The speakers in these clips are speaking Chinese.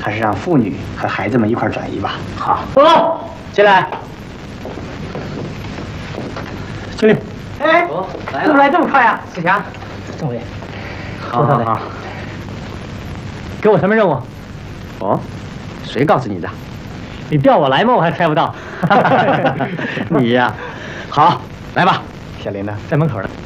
还是让妇女和孩子们一块转移吧。 好，走，进来。经理， 哎，怎么来这么快呀？ 四强，政委，好，给我什么任务？ 哦，谁告诉你的？ 你调我来吗？我还猜不到。 你呀，好，来吧。小林呢？ 在门口呢。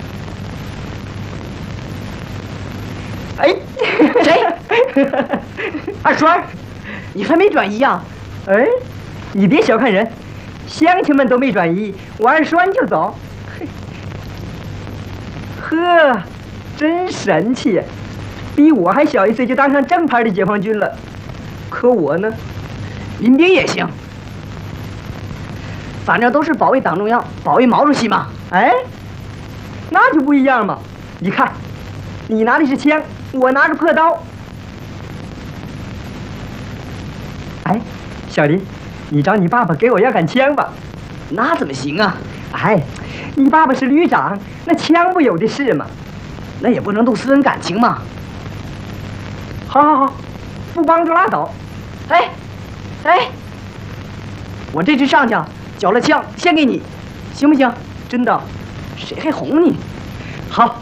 哎，谁？二栓，你还没转移呀？哎，你别小看人，乡亲们都没转移，我二栓就走。呵，真神气，比我还小1岁就当上正牌的解放军了。可我呢，民兵也行，反正都是保卫党中央、保卫毛主席嘛。哎，那就不一样嘛。你看，你拿的是枪，我拿着破刀。哎，小林，你找你爸爸给我要杆枪吧。那怎么行啊？哎，你爸爸是旅长，那枪不有的是嘛。那也不能动私人感情嘛。好，不帮助拉倒。哎，我这次上去缴了枪，先给你，行不行？真的，谁还哄你？好。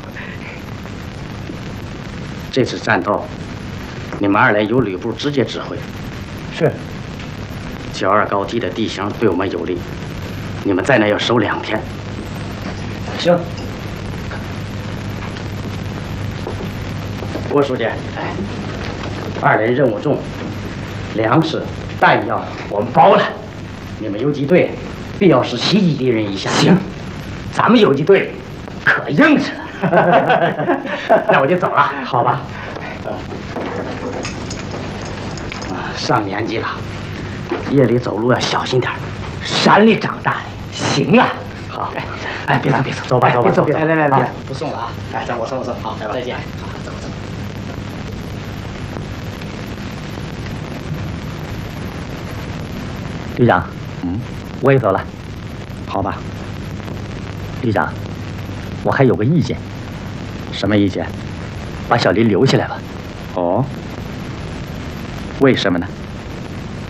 这次战斗，你们2连由旅部直接指挥。 是。 角2高地的地形对我们有利，你们在那要守2天。 行。 郭书记，2连任务重，粮食、弹药我们包了，你们游击队必要时袭击敌人一下。 行，咱们游击队可硬实了。那我就走了， 好吧。上年纪了，夜里走路要小心点。 山里长大的，行啊。 好， 哎，别走， 走吧。 别走， 来，不送了啊！哎，我送。好，再见。走。 旅长，我也走了。 好吧。 旅长，我还有个意见。 什么意见？ 把小林留下来吧。 哦，为什么呢？